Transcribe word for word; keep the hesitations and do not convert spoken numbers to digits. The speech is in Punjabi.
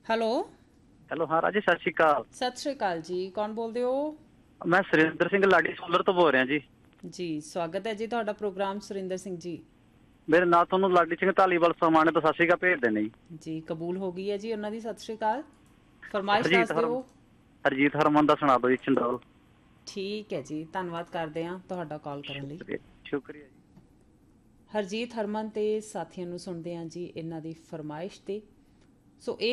ਹੈਲੋ। ਹੈਲੋ, ਹਾਂ ਰਾਜੇ, ਸਤਿ ਸ਼੍ਰੀ ਅਕਾਲ। ਸਤਿ ਸ਼੍ਰੀ ਅਕਾਲ ਜੀ, ਕੌਣ ਬੋਲਦੇ ਹੋ? ਮੈਂ ਸੁਰਿੰਦਰ ਸਿੰਘ ਲਾਡੀ ਸੋਲਰ ਤੋਂ ਬੋਲ ਰਿਹਾ ਜੀ। ਜੀ ਸਵਾਗਤ ਹੈ ਜੀ ਤੁਹਾਡਾ ਪ੍ਰੋਗਰਾਮ ਸੁਰਿੰਦਰ ਸਿੰਘ ਜੀ। ਮੇਰੇ ਨਾਲ ਤੁਹਾਨੂੰ ਲਾਡੀ ਸਿੰਘ ਧਾਲੀਵਾਲ ਸਮਾਣੇ ਤੋਂ ਸਤਿ ਸ਼੍ਰੀ ਅਕਾਲ ਭੇਜਦੇ ਨੇ ਜੀ। ਜੀ ਕਬੂਲ ਹੋ ਗਈ ਹੈ ਜੀ ਉਹਨਾਂ ਦੀ ਸਤਿ ਸ਼੍ਰੀ ਅਕਾਲ। ਫਰਮਾਇਸ਼ ਹਰਜੀਤ ਦੱਸ ਹਰ ਦਿਓ। ਹਰਜੀਤ ਹਰਮਨ ਦਾ ਸੁਣਾ ਦਿਓ ਜੀ ਚੰਡੋਲ। ਠੀਕ ਹੈ ਜੀ, ਧੰਨਵਾਦ ਕਰਦੇ ਹਾਂ ਤੁਹਾਡਾ ਕਾਲ ਕਰਨ ਲਈ। ਸ਼ੁਕਰੀਆ ਸ਼ੁਕਰੀਆ ਜੀ। ਹਰਜੀਤ ਹਰਮਨ ਤੇ ਸਾਥੀਆਂ ਨੂੰ ਸੁਣਦੇ ਹਾਂ ਜੀ ਇਹਨਾਂ ਦੀ ਫਰਮਾਇਸ਼ 'ਤੇ। ਸੋ ਇਹ